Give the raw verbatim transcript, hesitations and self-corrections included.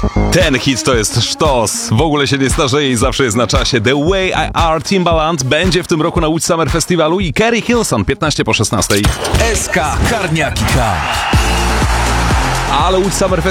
Ten hit to jest sztos. W ogóle się nie starzeje i zawsze jest na czasie. The Way I Are Timbaland będzie w tym roku na Łódź Summer Festiwalu i Keri Hilson piętnaście po szesnastej. S K Karniaki K. Ale Łódź Summer Festival